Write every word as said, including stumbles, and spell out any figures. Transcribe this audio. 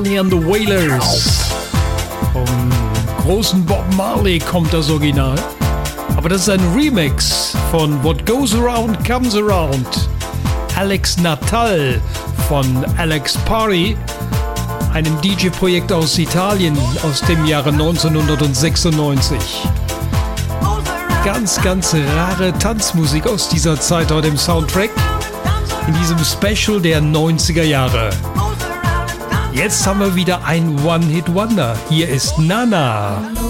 Hier an The Wailers. Vom großen Bob Marley kommt das Original. Aber das ist ein Remix von What Goes Around Comes Around. Alex Natal von Alex Party, einem D J-Projekt aus Italien aus dem Jahre neunzehnhundertsechsundneunzig. Ganz, ganz rare Tanzmusik aus dieser Zeit auf dem Soundtrack in diesem Special der neunziger Jahre. Jetzt haben wir wieder ein One-Hit-Wonder. Hier ist Nana.